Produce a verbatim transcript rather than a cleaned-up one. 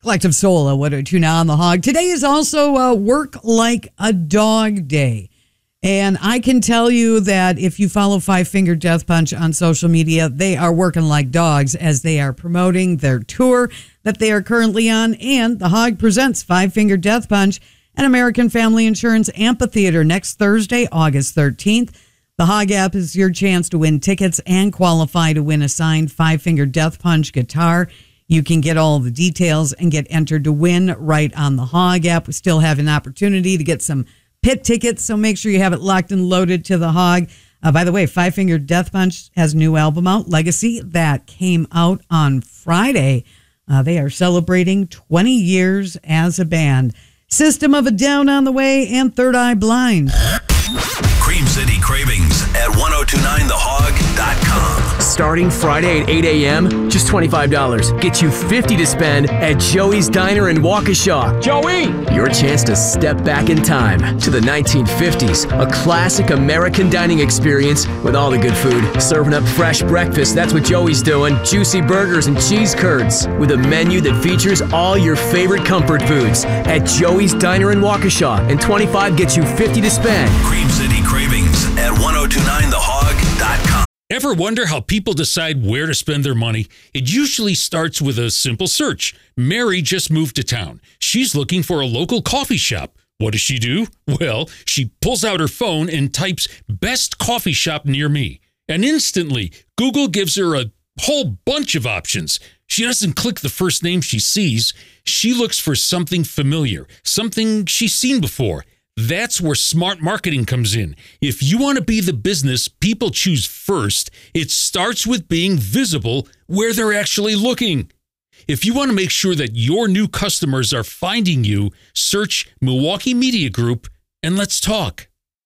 Collective Soul, uh, what a tune on the Hog. Today is also uh, Work Like a Dog Day. And I can tell you that if you follow Five Finger Death Punch on social media, they are working like dogs as they are promoting their tour that they are currently on. And the Hog presents Five Finger Death Punch and American Family Insurance Amphitheater next Thursday, August thirteenth. The Hog app is your chance to win tickets and qualify to win a signed Five Finger Death Punch guitar. You can get all the details and get entered to win right on the Hog app. We still have an opportunity to get some pit tickets, so make sure you have it locked and loaded to the Hog. Uh, by the way, Five Finger Death Punch has a new album out, Legacy, that came out on Friday. Uh, they are celebrating twenty years as a band. System of a Down on the way and Third Eye Blind. Cream City Cravings at ten twenty-nine the hog dot com. Starting Friday at eight a.m., just twenty-five dollars. Get you fifty dollars to spend at Joey's Diner in Waukesha. Joey! Your chance to step back in time to the nineteen fifties. A classic American dining experience with all the good food. Serving up fresh breakfast, that's what Joey's doing. Juicy burgers and cheese curds. With a menu that features all your favorite comfort foods. At Joey's Diner in Waukesha. And twenty-five gets you fifty dollars to spend. Cream City Cravings at ten twenty-nine the hog dot com. Ever wonder how people decide where to spend their money? It usually starts with a simple search. Mary just moved to town. She's looking for a local coffee shop. What does she do? Well, she pulls out her phone and types best coffee shop near me. And instantly, Google gives her a whole bunch of options. She doesn't click the first name she sees. She looks for something familiar, something she's seen before. That's where smart marketing comes in. If you want to be the business people choose first, it starts with being visible where they're actually looking. If you want to make sure that your new customers are finding you, search Milwaukee Media Group and let's talk.